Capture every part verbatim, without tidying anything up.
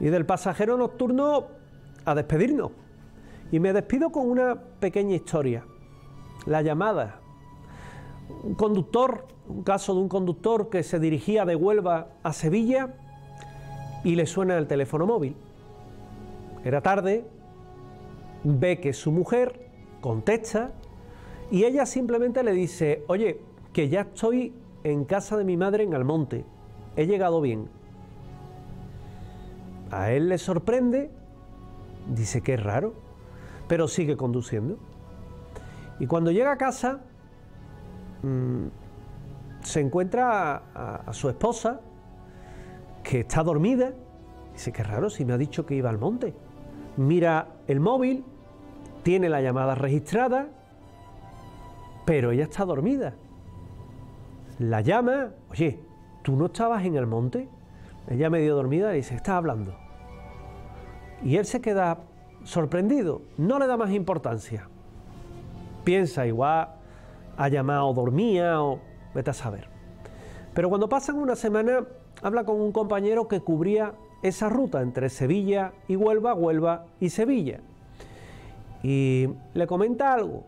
Y del pasajero nocturno a despedirnos. Y me despido con una pequeña historia. La llamada. Un conductor, un caso de un conductor que se dirigía de Huelva a Sevilla y le suena el teléfono móvil. Era tarde, ve que su mujer contesta y ella simplemente le dice: oye, que ya estoy en casa de mi madre en Almonte, he llegado bien. A él le sorprende, dice que es raro, pero sigue conduciendo. Y cuando llega a casa, mmm, se encuentra a, a, a su esposa, que está dormida. Dice que es raro, si me ha dicho que iba al monte. Mira el móvil, tiene la llamada registrada, pero ella está dormida. La llama: oye, ¿tú no estabas en el monte? Ella medio dormida le dice: ¿estás hablando? Y él se queda sorprendido, no le da más importancia. Piensa, igual ha llamado o dormía o vete a saber. Pero cuando pasan una semana, habla con un compañero que cubría esa ruta entre Sevilla y Huelva, Huelva y Sevilla. Y le comenta algo.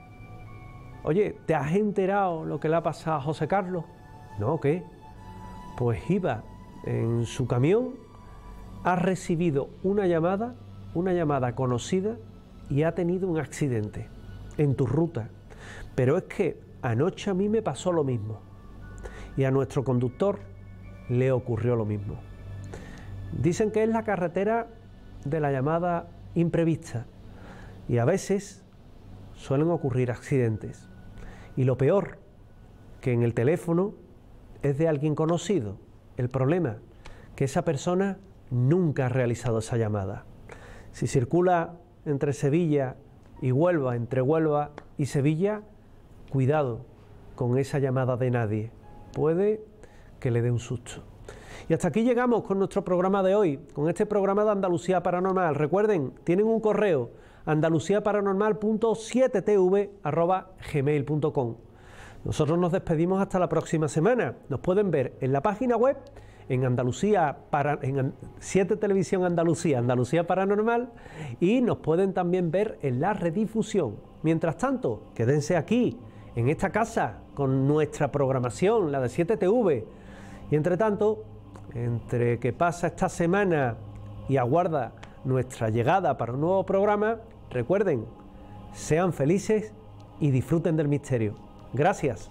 Oye, ¿te has enterado lo que le ha pasado a José Carlos? No, ¿qué? Pues iba en su camión, ha recibido una llamada, una llamada conocida y ha tenido un accidente en tu ruta. Pero es que anoche a mí me pasó lo mismo y a nuestro conductor le ocurrió lo mismo. Dicen que es la carretera de la llamada imprevista y a veces suelen ocurrir accidentes. Y lo peor, que en el teléfono es de alguien conocido. El problema, que esa persona nunca ha realizado esa llamada. Si circula entre Sevilla y Huelva, entre Huelva y Sevilla, cuidado con esa llamada de nadie. Puede que le dé un susto. Y hasta aquí llegamos con nuestro programa de hoy, con este programa de Andalucía Paranormal. Recuerden, tienen un correo: andalucía paranormal punto siete t v arroba gmail punto com. Nosotros nos despedimos hasta la próxima semana. Nos pueden ver en la página web, en Andalucía, para, en siete Televisión Andalucía, Andalucía Paranormal, y nos pueden también ver en la redifusión. Mientras tanto, quédense aquí, en esta casa, con nuestra programación, la de siete T V. Y entre tanto, entre que pasa esta semana y aguarda nuestra llegada para un nuevo programa, recuerden, sean felices y disfruten del misterio. Gracias.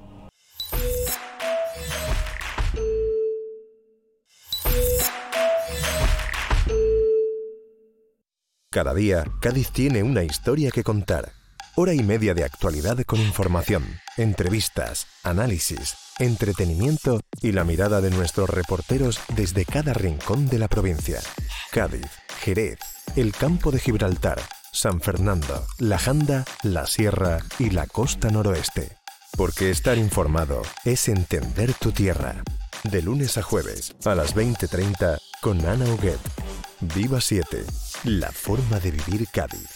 Cada día, Cádiz tiene una historia que contar. Hora y media de actualidad con información, entrevistas, análisis, entretenimiento y la mirada de nuestros reporteros desde cada rincón de la provincia. Cádiz, Jerez, el Campo de Gibraltar, San Fernando, La Janda, La Sierra y la costa noroeste. Porque estar informado es entender tu tierra. De lunes a jueves, a las veinte treinta, con Ana Huguet. Viva siete, la forma de vivir Cádiz.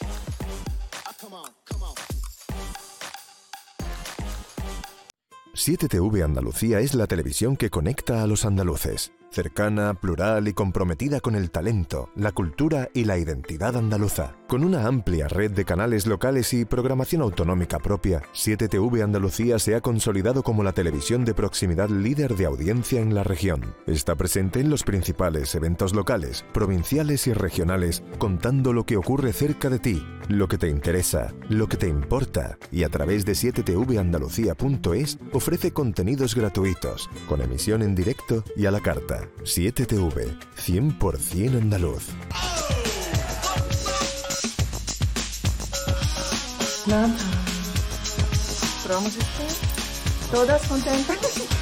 siete T V Andalucía es la televisión que conecta a los andaluces. Cercana, plural y comprometida con el talento, la cultura y la identidad andaluza. Con una amplia red de canales locales y programación autonómica propia, siete T V Andalucía se ha consolidado como la televisión de proximidad líder de audiencia en la región. Está presente en los principales eventos locales, provinciales y regionales, contando lo que ocurre cerca de ti, lo que te interesa, lo que te importa, y a través de siete T V andalucía punto es ofrece contenidos gratuitos, con emisión en directo y a la carta. siete T V, cien por cien andaluz. Nada. ¿Probamos esto? ¿Todas contentas?